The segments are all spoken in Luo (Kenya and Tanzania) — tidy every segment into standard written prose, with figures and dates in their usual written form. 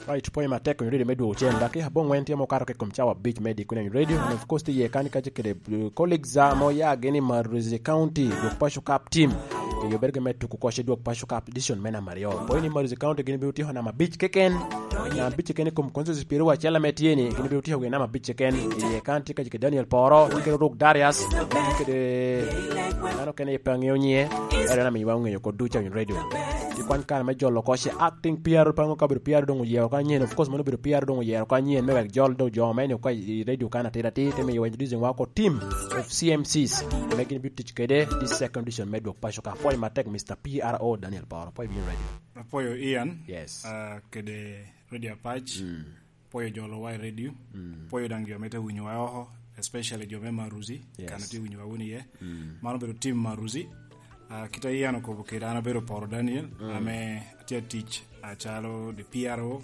Right, point matek kwenye radio medu chen laki habong wenti mo karo ke kumchawa beach medi kwenye radio and of course ye kanika chikede colleagues mo ya geni Maruzi County do pasho cup team yo berge metu kukoshe do pasho cup edition mena Mario point ni Maruzi County geni beauty hona ma beach keken na beach keken kum konzo spiru wa chala metieni geni beauty ho na ma beach keken ye kanti ka chikede Daniel Poro chikede Rock Darius chikede ano kene pangyo nye era na mi wangu yo koducha kwenye radio kwan kan ma jollo ko she acting PR pango kabir PR dongo yew ka nyen of course mono bir PR dongo yew ka nyen me jol do jo men ko radio kana tira te me yo introducing wako team of CMCs making beauty kede this second edition medo pasho ka foi matek Mr. PRO Daniel Power foi bien radio apoyo Ian yes kede radio patch poyo jolo wai radio poyo dangio meta winyo wa especially jo me Maruzi kana ti winyo wa woni ye mano bir team Maruzi kita Ian ko bukira ana bero Poro Daniel ame tia teach achalo de PRO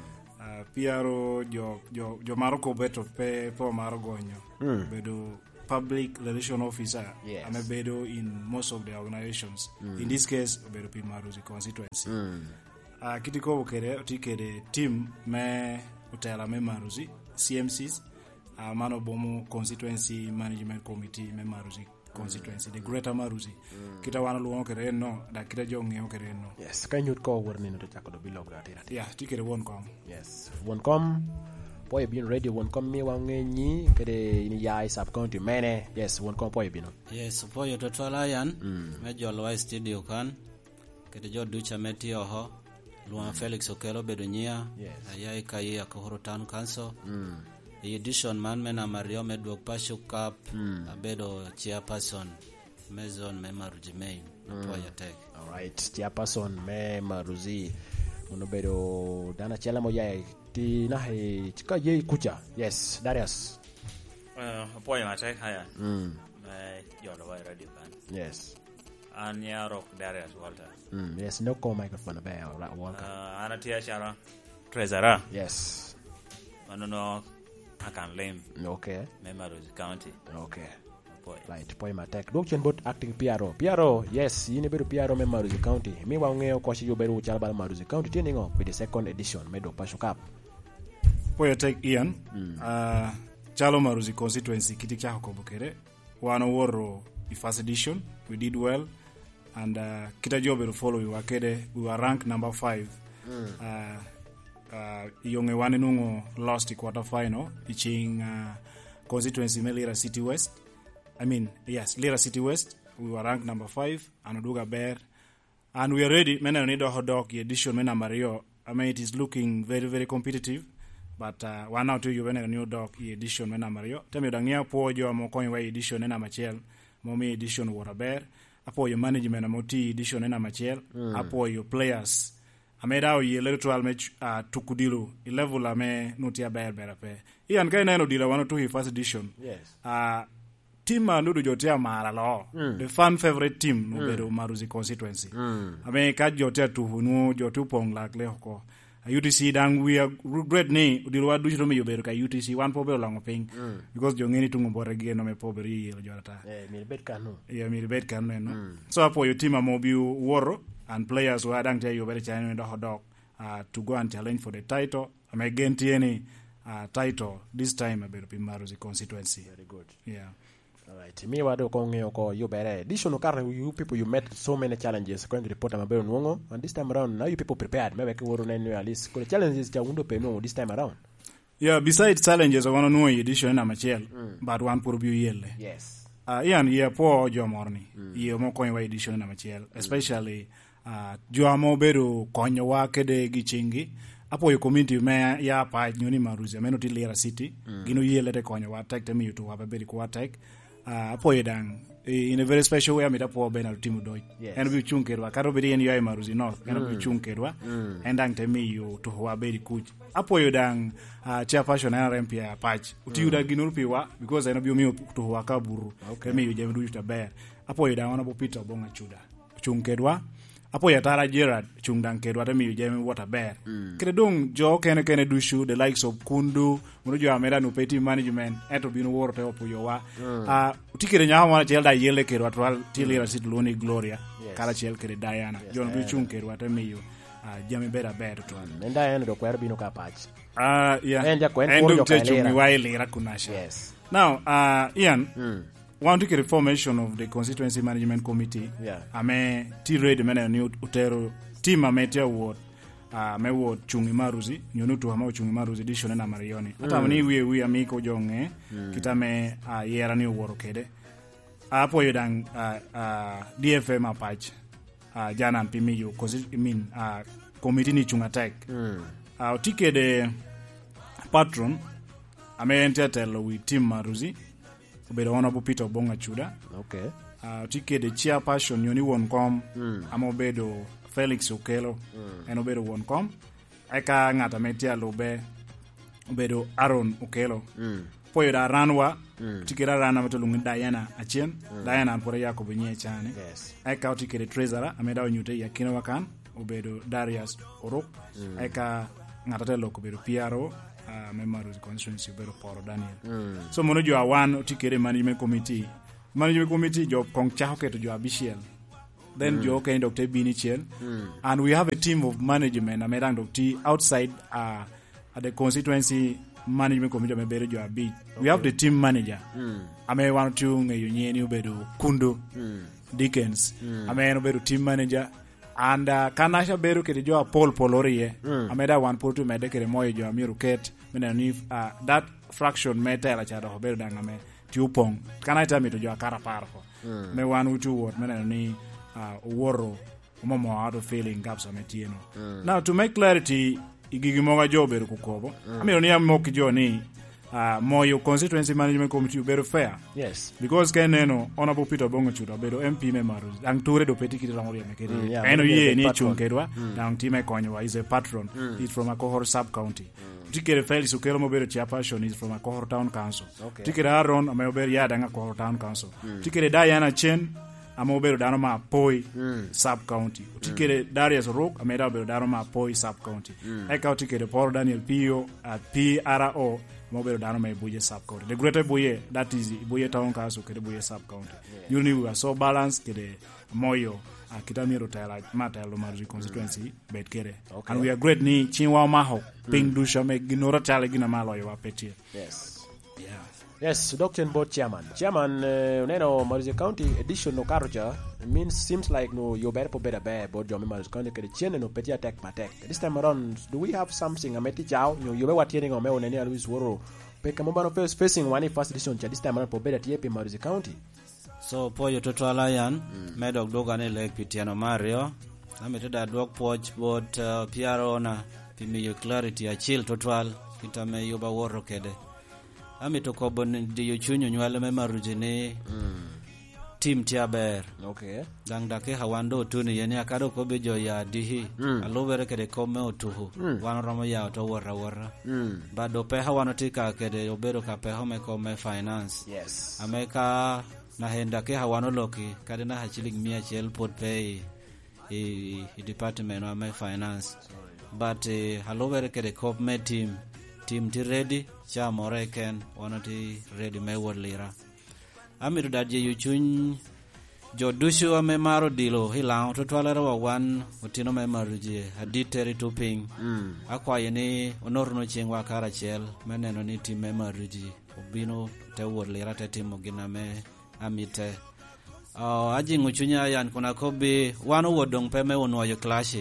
PRO jo maro ko beto pe po maro gonyo bedo public relation officer ame bedo in most of the organizations in this case bedo P Maruzi constituency kiti ko bukere tikede team me utela me Maruzi CMCs mano bomo constituency management committee me Maruzi constituency the greater Maruzi kita wana luongo kere no da kita jong'eyo kere no yes kanyut ko warni no to chako do bilog atira tikere Woncom yes Woncom poye bin radio Woncom mi wangenyi kede ni ya sub county mene yes Woncom poye bino yes poye to twala yan me jolwa studio kan kede jo ducha meti oho luan Felix Okelo bedo nyia ayai kai akoro town council edition man mena Mario medwok pasho cup abedo chairperson Maison me Maruzi main poya tek all right chairperson me Maruzi uno bedo dana chela moya ti na he chika ye kucha yes Darius poya matek haya yodo wa radio kan yes anya Rock Darius Walter yes no call microphone about Walter ana tia chara treasurer yes no I can lame. Okay. Maruzi County. Okay. Right. Point matek. Dokchen bot acting PRO. Yes, yini beru PRO Maruzi County. Mi wa ngeo kwa shi yo beru chalaba Maruzi County tiningo with the second edition medo pasho cup. Poya take Ian. Chalo Maruzi constituency kiti cha ko bukere. Wana woro the first edition. We did well and kita jo beru follow we were ranked number 5. Yonge wane nungo lost quarter final iching constituency Lira City West. Lira City West. We were ranked number 5 Anoduga Bear and we are ready. Mena need a hot dog edition mena Mario. It is looking very very competitive but one out to you when a new dog edition mena Mario. Tell me dangia po jo mo coin way edition na Machel momi edition water bear. Apo your management moti edition na Machel. Apo your players ameda o electoral match tukudilu level ame nutia bear pe ian kai neno dila wano to first edition yes team nudu jotea mara lo the fan favorite team no bedo Maruzi constituency ame ka jotea tu hunu jotu pong lak le ko UTC dang we are great ni udilwa du to me yobedo ka UTC one pobe lango ping because jongeni tungo bore ge no me pobe ri lo jota milbet kanu no so apo your team amobi woro and players who are dang tell you very channel in the hot dog to go and challenge for the title. I'm again any title this time about Maruzi constituency. Very good. Yeah. All right. Me wado ko ngeo ko you better. This one you people you met so many challenges going to report am about nwongo and this time around now you people prepared. Maybe we woro nenu at least the challenges ja undo pe no this time around. Yeah, besides challenges I want to know edition na Machel but one purview yele. Yes. Ian ye po jo morni. Ye mo ko edition na Machel especially Joamo bedo konyo wa kede gichingi apo yo community me ya pa nyoni Maruzi ameno ti Lira City gino yele de konyo wa tek temi to wa beri ko tek apo yedang in a very special way amita po benal timu do en bi chunkerwa karo beri en yo Maruzi North en bi chunkerwa endang temi yo to wa beri kuch apo yedang chairperson na RMP patch utiuda gino piwa because en bi mi to wa kaburu temi yo jemdu ta ber apo yedang ona bo Peter bonga chuda chunkerwa apo ya Tara Gerard chungdang kedwa temi jemi water bear kredong jo kene dushu the likes of Kundu munujo amera no petty management eto binu worte opo yo wa utikere nyawa wana chelda yele kedwa twal tilira sit loni Gloria kala chel kede Diana jon bi chung kedwa temi yo jami beda ber to Nenda en do kwer bino ka pach. yeah En jakwen and puro do joka techo elera. mi wai lera kunasha. Yes. Now Ian, one to get formation of the constituency management committee. Yeah. Ame ti ready mena ni utero team ametia ward me ward chungi maruzi nyonutu ama chungi maruzi dishone na marioni hata mani wi amiko jonge kitame yera ni woro kede apo yodang DFM apach jana mpimiyo committee ni chunga tek tikede patron ame entetelo wi team maruzi obedo honorable Peter Bonga Chuda. Okay. Tikede chairperson yoni won kom ama obedo Felix Okelo en obedo won kom eka ngata metia lobe obedo Aaron Okelo poyo da ranwa tikira rana matulungu Diana Achien Diana pore Jacob Nye chane eka tikede treasurer ameda onyute yakina wakan obedo Darius Orok eka ngata telo obedo PRO Memories constituency obedo Poro Daniel so mono jo awan tikede management committee job kong chahoke to jo abishiel then jo okay Dr. Bini Chel and we have a team of management amedang Dr. outside at the constituency management committee amebere jo abich we have the team manager ame wan tu ngeyo nyeni obedo Kundo Dickens ame obedo team manager and kanasha beru kede jo Paul Polorie ameda wan potu mede kede moyo jo amiru ket mena ni that fraction meta la chado obedo dangame tiupong kanata mito jo akara parko me wan utu word mena ni woro momo out of filling gaps ametieno now to make clarity igigimoga jo beru kukobo amiro ni amoki jo ni moyo constituency management committee beru fair Yes. because keneno honorable Peter Bonga Chuda bedo MP members ang ture do petiki ramori amekeri eno ye ni chunkedwa ang time konyo is a patron he's from a Akohor sub county tikere Felix Okelo mobero chairperson is from Akohor town council tikere Aaron amobero yada nga Akohor town council tikere Diana Chen amobero dano ma Poi sub county tikere Darius Rock ameda obero dano ma Poi sub county eka tikere Paul Daniel Pio at PRO mobero dano ma Buye sub county the greater Buye that is Buye town council kede Buye sub county you know we are so balanced kede moyo kitamiro tala matalo Maruzi constituency betkere and we are great ni chinwa maho ping dusha me ginora tala gina malo yo apetie. Yes. Yeah. Yes, Dr. Board Chairman, Neno Maruzi County edition no karoja seems like no you better better board Jomi Maruzi County kede chene no petia tek patek. This time around, do we have something ameti chao you be watiening o me oneni always woro peka mobano first facing one first edition this time around po better TP Maruzi County. So poyo total yan medok doga ne lek pitiano Mario ameteda dog poch bot PRO na pimiyo clarity achil total kitame yoba woro kede ametoko bon de yochunyo nywale me Maruzi ne team tiaber Okay. dang dake hawando tuni yeni akado ko be jo ya dihi alobere kede komme otuhu wan romo ya to wora bado pe hawano tika kede obero ka pe home komme finance Yes. ameka na henda ke hawano loki kade na hachiling 100 pot pay i department of my finance but halobere kede komme team ti ready cha moreken wanati ready me wodlira amiru dadje yuchun jodushu ame maro dilo hilang to twalera wa wan utino me Maruji aditeri to ping akwaye ni onorno chingwa karachel meneno ni team me Maruji obino te wodlira te timo gina me amite aji nguchunya yan kuna kobi wano wodong pe me wonwa clash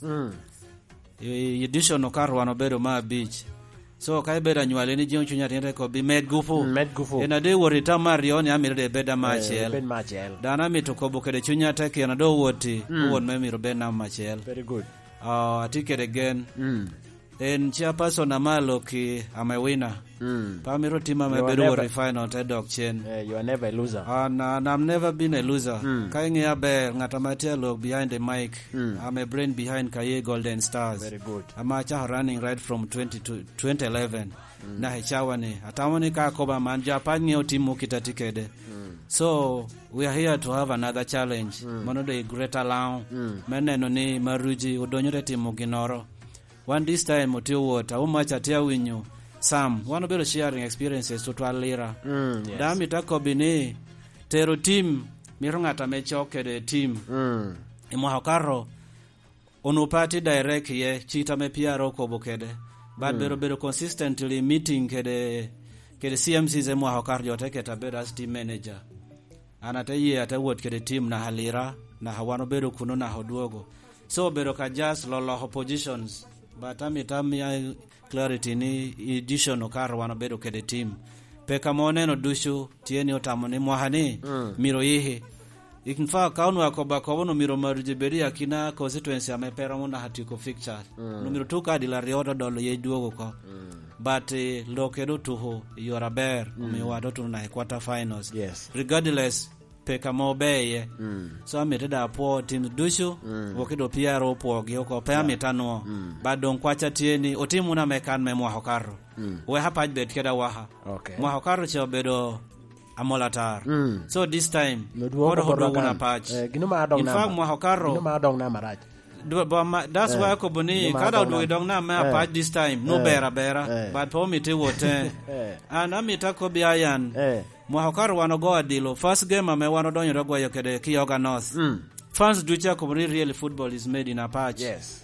edition no karwano bedo ma beach so kai beda nywale ni jion chunya tende ko bi med gufu ena de worita Mario ni amire de beda machel Ben Machel. dana mi to ko bokede chunya take ena do woti won me miro ben na machel Very good. atike again en chairperson amalo ki amewina pamiro tima me bedo refine on dog chain You are never a loser. and I've never been a loser kai ngia be ngata matia log behind the mic I'm a brain behind Kaye Golden Stars. Very good. Amacha running right from 2011 na hechawani atamoni ka koba man Japan ngi timu kitatikede so we are here to have another challenge mono de greater lao meneno ni Maruji udonyore timu ginoro one this time otio water how much atia winyu Sam one better sharing experiences to twalira Yes. dami takobini tero team mirongata mechokede team imo hakaro onu party direct ye chita me piaro ko bokede but bedo consistently meeting kede CMC ze mwa hokar jote keta bedo as team manager anata ye atawuot kede team na halira na hawano bedo kuno na hoduogo so bedo ka just lolo positions but amitamia clarity ni edition okar wano bedo kede team peka moneno dushu tieni otamoni mwahani miro yihi ikinfa kaunu akoba kono miro marujiberi akina constituency amepera mona hatiko fixture numero 2 kadi la riodo dolo ye duogo ko but lokedo tuho yoraber mi wado to na quarter finals regardless peka mobeye so ameteda po team dushu wokido piaro po gioko pe ametano badon kwacha tieni otimu na mekan me mwahokaro we hapa bet keda waha mwahokaro che obedo amolatar so this time kodo hodo na patch in fact mwahokaro ginuma dong na maraj that's why ko boni kada do dong na ma patch this time no bera but po mite wote and amita ko biayan mwahokaro wano go adilo first game ame wano donyo go yokede Kiyoga North fans do check really football is made in a patch